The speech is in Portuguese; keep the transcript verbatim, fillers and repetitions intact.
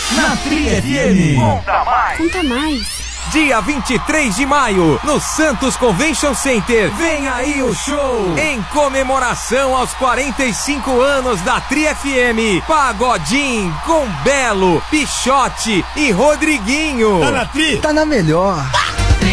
na Tri F M. Conta mais. Conta mais. Dia vinte e três de maio, no Santos Convention Center, vem aí o show! Em comemoração aos quarenta e cinco anos da Tri F M, Pagodinho com Belo, Pichote e Rodriguinho. Tá na Tri? Tá na melhor.